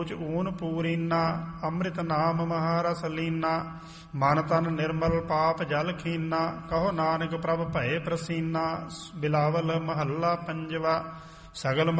ਊਨ ਪੂਰੀਨਾ ਅੰਮ੍ਰਿਤ ਨਾਮ ਮਹਾਰਸ ਲੀਨਾ ਮਨ ਤਨ ਨਿਰਮਲ ਪਾਪ ਜਲ ਖੀਨਾ ਕਹੋ ਨਾਨਕ ਪ੍ਰਭ ਭਏ ਪ੍ਰਸੀਨਾ ਬਿਲਾਵਲ ਮਹੱਲਾ ਪੰਜਵਾ ਸਗਲ